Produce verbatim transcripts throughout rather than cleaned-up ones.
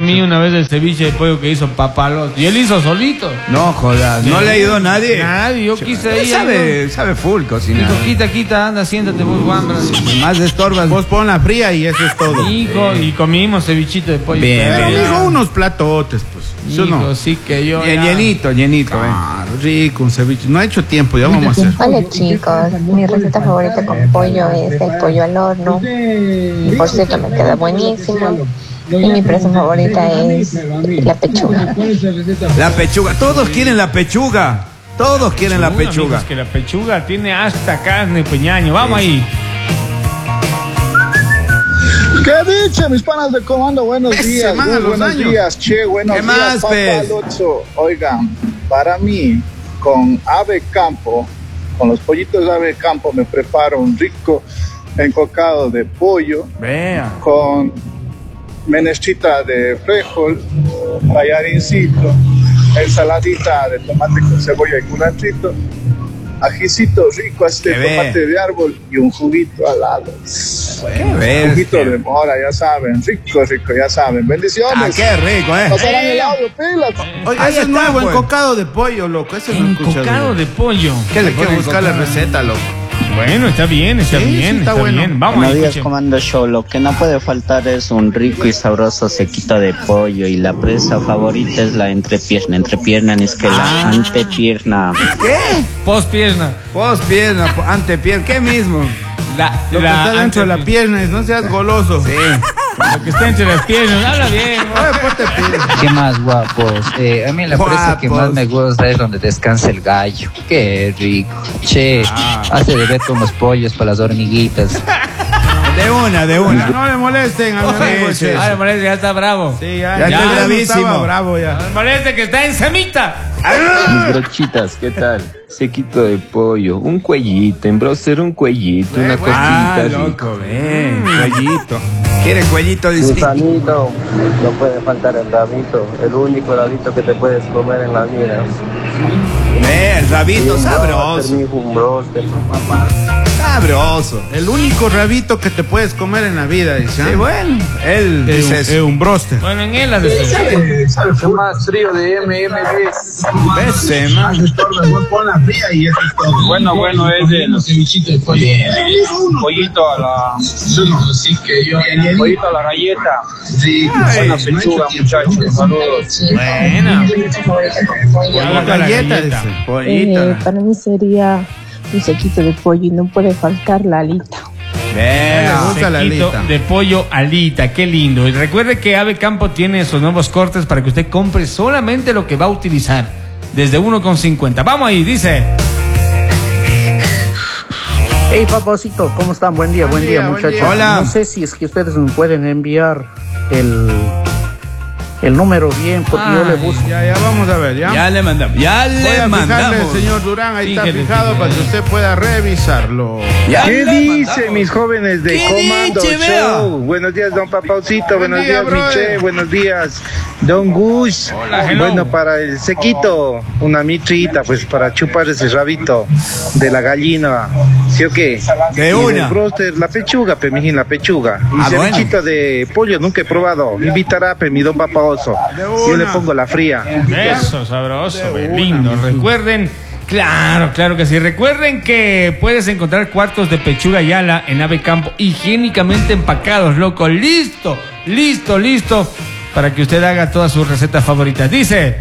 comí una vez el ceviche de pollo que hizo Papalote. Y él hizo solito. No jodas, no le ha ido nadie. Nadie, yo quise ir. Sabe, sabe full cocinar. Dijo, quita, quita, anda, siéntate, vos, Juan. Más de estorbas. Vos pon la fría y eso es todo. Hijo, y comimos cevichito de pollo. Bien, Pero bien. dijo unos platotes, pues. Yo Hijo, no. sí que yo. Bien, ya- llenito, llenito, eh. Ah, rico, un ceviche. No ha hecho tiempo, ya vamos a hacer. Hola chicos, mi receta favorita con pollo es el pollo al horno. Por cierto, me queda buenísimo. Y mi presa favorita es la pechuga. La pechuga, todos quieren la pechuga. Todos quieren la pechuga. amigos, que la pechuga tiene hasta carne, peñaño. Vamos ahí. ¿Qué dice, mis panas de comando? Buenos Ese días, man a muy los buenos años. días, che, buenos ¿Qué días, más, Papá pez? Alonso. Oigan, para mí, con ave campo, con los pollitos de ave campo, me preparo un rico encocado de pollo Vea. con menestrita de frijol, tallarincito, ensaladita de tomate con cebolla y culantrito, ajicito rico, este Qué bien. tomate de árbol y un juguito al lado. Qué Juguito bestia. de mora, ya saben, rico, rico, ya saben. Ah, Bendiciones. qué rico, eh. Pasarán el audio, pilas. Oiga, Ahí ese es está, nuevo, pues. encocado de pollo, loco. Ese no he escuchado. Encocado de pollo. ¿Qué le Hay quiero que buscar la encocar. receta, loco? Bueno, está bien, está Sí, sí, bien, está está, bueno. bien. Vamos Buenos ahí, días, escuchen. Comando Show. Lo que no puede faltar es un rico y sabroso sequito de pollo. Y la presa favorita es la entrepierna. Entrepierna ni es que la antepierna. ¿Qué? Post pierna. Post pierna, po- antepierna, ¿qué mismo? La, Lo que la está dentro de la ante- pierna, es no seas goloso. Sí. Lo que está entre las piernas. Habla bien. ¿no? Oye, ponte pila. ¿Qué más, guapos? Eh, a mí la presa que Guapos. más me gusta es donde descansa el gallo. Qué rico. Che, hace de ver con los pollos para las hormiguitas. De una, de una. No le molesten a mi amigo sí, ese. Ah, me parece que ya está bravo. Sí, ya, Ya ya, está no bravísimo. estaba bravo ya. Me parece que está en semita. Mis brochitas, ¿qué tal? Sequito de pollo, un cuellito, en broster un cuellito, una Ah, cosita rica. loco, ven, cuellito. ¿Quiere cuellito? Dice. Gusanito, no puede faltar el rabito, el único rabito que te puedes comer en la vida. Ve, el rabito sabroso. Un broster. Sabroso. El único rabito que te puedes comer en la vida, dice. Sí, ¿ah? bueno, él Es dice un, eso. es un broster. Bueno, en él la de ¿Qué más frío de M M B? Bese, man. Bueno, bueno, es de los pollito a la pollito a la galleta. Buena pechuga, muchachos, saludos. Buena. La galleta, dice. Pollito. Eh, para mí sería un sequito de pollo y no puede faltar la alita. Vea. Me gusta la Sequito alita. de pollo alita, qué lindo. Y recuerde que Ave Campo tiene sus nuevos cortes para que usted compre solamente lo que va a utilizar. Desde uno con cincuenta. Vamos ahí, dice. Hey papacito, ¿cómo están? Buen día, buen, Buen día, día, buen muchachos. día. Hola. No sé si es que ustedes me pueden enviar el, el número bien, porque yo le Ay, busco. Ya, ya, vamos a ver, ya. Ya le mandamos. Ya Voy le a fijarle, mandamos. señor Durán, ahí está Fíjele, fijado fíjele. para que usted pueda revisarlo. Ya ¿Qué le dice, mandamos. mis jóvenes de ¿Qué Comando dice, vea? Show? Buenos días, don Papaucito. Buen Buenos día, días, brother. Miche. Buenos días, don Gus. Hola, hello. Bueno, para el sequito, una mitrita, pues para chupar ese rabito de la gallina. ¿Sí o qué? De Y una. el broster, la pechuga, pe, mijín, la pechuga. Y Ah, bueno. cevichito de pollo, nunca he probado. Invitará, pe, mi don Papaoso. Yo le una. pongo la fría. Eso, sabroso, lindo. Recuerden, claro, claro que sí. Recuerden que puedes encontrar cuartos de pechuga y ala en Ave Campo, higiénicamente empacados, loco. Listo, listo, listo. Para que usted haga todas sus recetas favoritas. Dice,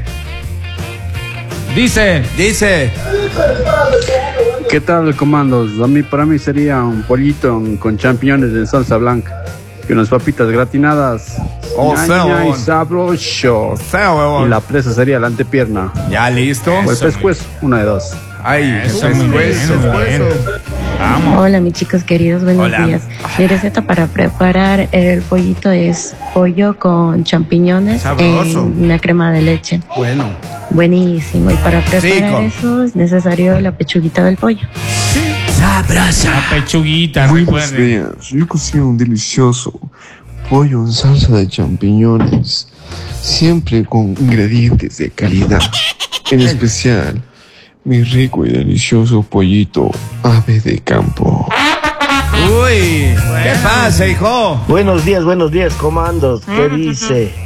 dice, Dice. ¿Qué tal, comandos? A mí, para mí sería un pollito con champiñones en salsa blanca y unas papitas gratinadas. Oh, Ña, feo, ña, y huevón. sabroso. Feo, Y huevón. la presa sería la antepierna. Ya listo. O el pescuezo, una de dos. Ay, eso, el muy bien, pescuezo. muy bien. Vamos. Hola mis chicos queridos, buenos Hola. días. Mi receta para preparar el pollito es pollo con champiñones Sabroso. en una crema de leche. Bueno. Buenísimo. Y para preparar Rico. eso es necesario la pechuguita del pollo. Sabrosa. La pechuguita, Buenos recuerden. días, yo cocino un delicioso pollo en salsa de champiñones, siempre con ingredientes de calidad, en especial mi rico y delicioso pollito Ave de Campo. Uy, ¿qué pasa, hijo? Buenos días, buenos días, comandos. ¿Qué dice?